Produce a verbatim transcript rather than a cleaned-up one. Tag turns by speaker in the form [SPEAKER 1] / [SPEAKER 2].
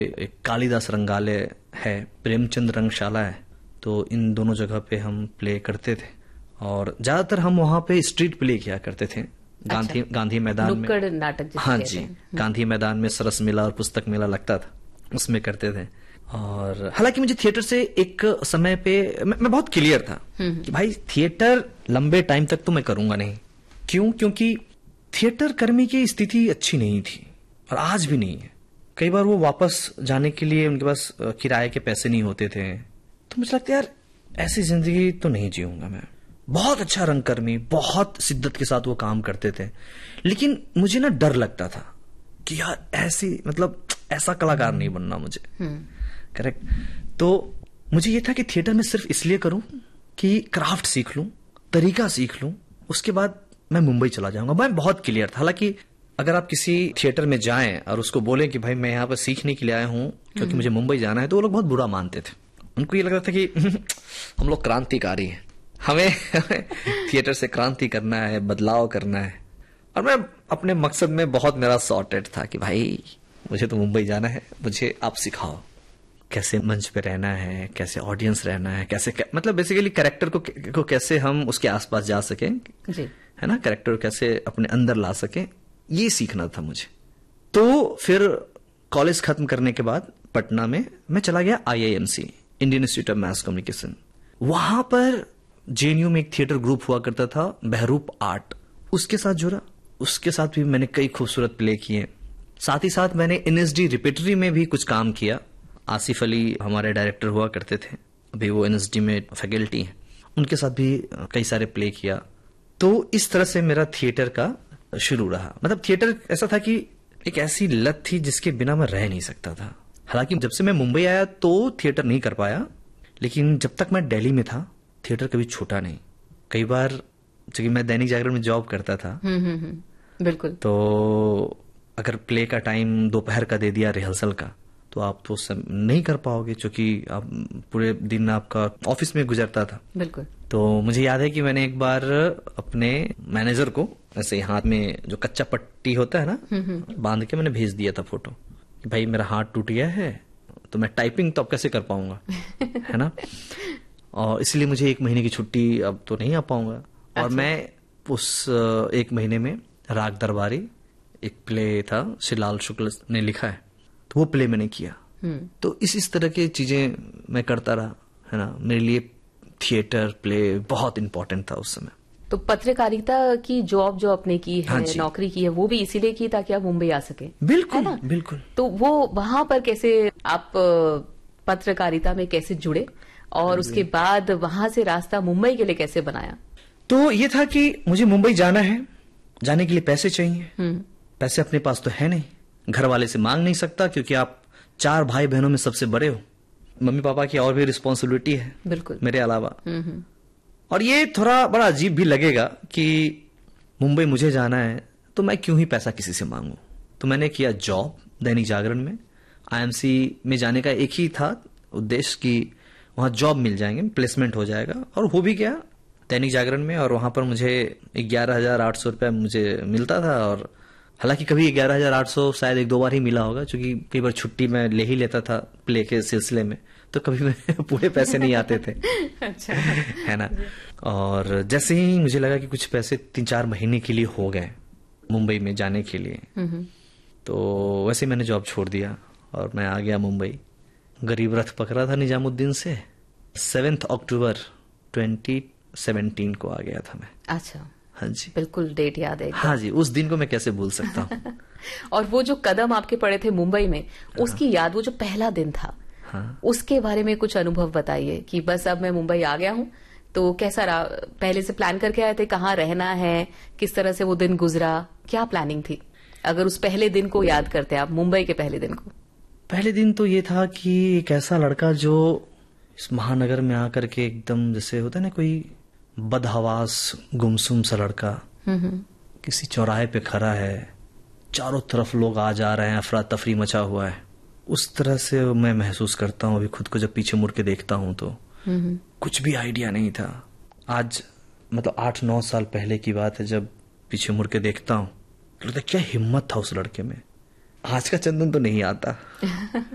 [SPEAKER 1] एक कालिदास रंगालय है, प्रेमचंद रंगशाला है, तो इन दोनों जगह पे हम प्ले करते थे और ज्यादातर हम वहां पे स्ट्रीट प्ले किया करते थे। गांधी
[SPEAKER 2] अच्छा,
[SPEAKER 1] गांधी मैदान में
[SPEAKER 2] नुक्कड़ नाटक जिसे
[SPEAKER 1] हाँ
[SPEAKER 2] कहते
[SPEAKER 1] जी,
[SPEAKER 2] हैं।
[SPEAKER 1] गांधी मैदान में सरस मेला और पुस्तक मेला लगता था, उसमें करते थे। और हालांकि मुझे थिएटर से एक समय पे मैं, मैं बहुत क्लियर था कि भाई थिएटर लंबे टाइम तक तो मैं करूंगा नहीं। क्यों? क्योंकि थिएटर कर्मी की स्थिति अच्छी नहीं थी और आज भी नहीं है। कई बार वो वापस जाने के लिए उनके पास किराए के पैसे नहीं होते थे, तो मुझे लगता है यार ऐसी जिंदगी तो नहीं जीऊंगा मैं। बहुत अच्छा रंगकर्मी, बहुत शिद्दत के साथ वो काम करते थे, लेकिन मुझे ना डर लगता था कि यार ऐसी मतलब ऐसा कलाकार नहीं बनना मुझे। करेक्ट। तो मुझे ये था कि थिएटर में सिर्फ इसलिए करूं कि क्राफ्ट सीख लूं, तरीका सीख लूं, उसके बाद मैं मुंबई चला जाऊंगा। मैं बहुत क्लियर था। हालांकि अगर आप किसी थिएटर में जाएं और उसको बोलें कि भाई मैं यहाँ पर सीखने के लिए आया हूं क्योंकि मुझे मुंबई जाना है, तो वो लोग बहुत बुरा मानते थे। उनको ये लग रहा था कि हम लोग क्रांतिकारी हैं, हमें, हमें थिएटर से क्रांति करना है, बदलाव करना है। और मैं अपने मकसद में बहुत मेरा सॉर्टेड था कि भाई मुझे तो मुंबई जाना है, मुझे आप सिखाओ कैसे मंच पे रहना है, कैसे ऑडियंस रहना है, कैसे मतलब बेसिकली कैरेक्टर को, को कैसे हम उसके आसपास जा सकें जी, है ना, कैरेक्टर कैसे अपने अंदर ला सकें, ये सीखना था मुझे। तो फिर कॉलेज खत्म करने के बाद पटना में मैं चला गया आई I M C, Indian institute of mass communication. वहां पर जेएनयू में एक थिएटर ग्रुप हुआ करता था, बहरूप आर्ट, उसके साथ जुड़ा। उसके साथ भी मैंने कई खूबसूरत प्ले किए। साथ ही साथ मैंने एन एस डी रिपेटरी में भी कुछ काम किया। आसिफ अली हमारे डायरेक्टर हुआ करते थे, अभी वो एन एस डी में फैकल्टी हैं, उनके साथ भी कई सारे प्ले किया। तो इस तरह से मेरा थिएटर का शुरू रहा। मतलब थिएटर ऐसा था कि एक ऐसी लत थी जिसके बिना मैं रह नहीं सकता था। हालांकि जब से मैं मुंबई आया तो थिएटर नहीं कर पाया, लेकिन जब तक मैं दिल्ली में था थिएटर कभी छूटा नहीं। कई बार क्योंकि मैं दैनिक जागरण में जॉब करता था,
[SPEAKER 2] हम्म हम्म बिल्कुल,
[SPEAKER 1] तो अगर प्ले का टाइम दोपहर का दे दिया रिहर्सल का, तो आप तो सब नहीं कर पाओगे क्योंकि आप पूरे दिन आपका ऑफिस में गुजरता था।
[SPEAKER 2] बिल्कुल।
[SPEAKER 1] तो मुझे याद है कि मैंने एक बार अपने मैनेजर को ऐसे हाथ में जो कच्चा पट्टी होता है ना, बांध के मैंने भेज दिया था फोटो कि भाई मेरा हाथ टूट गया है, तो मैं टाइपिंग तो अब कैसे कर पाऊंगा है ना, और इसलिए मुझे एक महीने की छुट्टी अब तो नहीं आ पाऊंगा। और
[SPEAKER 2] अच्छा।
[SPEAKER 1] मैं उस एक महीने में राग दरबारी एक प्ले था, शिलाल शुक्ल ने लिखा है, तो वो प्ले मैंने किया। तो इस इस तरह की चीजें मैं करता रहा, है ना। मेरे लिए थिएटर प्ले बहुत इंपॉर्टेंट था उस समय।
[SPEAKER 2] तो पत्रकारिता की जॉब जो आपने की है,
[SPEAKER 1] हाँ
[SPEAKER 2] नौकरी की है, वो भी इसीलिए की ताकि आप मुंबई आ सके?
[SPEAKER 1] बिल्कुल बिल्कुल।
[SPEAKER 2] तो वो वहां पर कैसे आप पत्रकारिता में कैसे जुड़े और उसके बाद वहां से रास्ता मुंबई के लिए कैसे बनाया?
[SPEAKER 1] तो ये था कि मुझे मुंबई जाना है, जाने के लिए पैसे चाहिए। पैसे अपने पास तो है नहीं, घर वाले से मांग नहीं सकता क्योंकि आप चार भाई बहनों में सबसे बड़े हो। मम्मी पापा की और भी रिस्पॉन्सिबिलिटी है
[SPEAKER 2] बिल्कुल
[SPEAKER 1] मेरे अलावा। और ये थोड़ा बड़ा अजीब भी लगेगा कि मुंबई मुझे जाना है तो मैं क्यों ही पैसा किसी से मांगू। तो मैंने किया जॉब दैनिक जागरण में। आई एम सी में जाने का एक ही था उद्देश्य कि वहां जॉब मिल जाएंगे, प्लेसमेंट हो जाएगा, और हो भी गया दैनिक जागरण में। और वहां पर मुझे ग्यारह हजार आठ सौ रुपया मुझे मिलता था। और हालांकि कभी ग्यारह हजार आठ सौ शायद एक दो बार ही मिला होगा, क्योंकि कई बार छुट्टी मैं ले ही लेता था प्ले के सिलसिले में, तो कभी मैं पूरे पैसे नहीं आते थे।
[SPEAKER 2] अच्छा
[SPEAKER 1] है ना। और जैसे ही मुझे लगा कि कुछ पैसे तीन चार महीने के लिए हो गए मुंबई में जाने के लिए, तो वैसे मैंने जॉब छोड़ दिया और मैं आ गया मुंबई। गरीब रथ पकड़ा था निजामुद्दीन से। सेवेंथ अक्टूबर ट्वेंटी सेवनटीन को आ गया था मैं।
[SPEAKER 2] अच्छा,
[SPEAKER 1] हाँ जी,
[SPEAKER 2] बिल्कुल डेट याद है।
[SPEAKER 1] हाँ जी, उस दिन को मैं कैसे भूल सकता हूँ।
[SPEAKER 2] और वो जो कदम आपके पड़े थे मुंबई में, उसकी याद, वो जो पहला दिन था, हाँ। उसके बारे में कुछ अनुभव बताइए कि बस अब मैं मुंबई आ गया हूँ, तो कैसा रहा? पहले से प्लान करके आए थे, कहाँ रहना है, किस तरह से वो दिन गुजरा, क्या प्लानिंग थी? अगर उस पहले दिन को याद करते आप, मुंबई के पहले दिन को।
[SPEAKER 1] पहले दिन तो ये था कि एक ऐसा लड़का जो इस महानगर में आकर के एकदम जैसे होता है ना कोई बदहवास गुमसुम सा लड़का किसी चौराहे पे खड़ा है, चारों तरफ लोग आ जा रहे हैं, अफरा तफरी मचा हुआ है, उस तरह से मैं महसूस करता हूँ अभी खुद को। जब पीछे मुड़ के देखता हूँ तो कुछ भी आइडिया नहीं था। आज मतलब आठ नौ साल पहले की बात है, जब पीछे मुड़ के देखता हूँ तो क्या हिम्मत था उस लड़के में। आज का चंदन तो नहीं आता।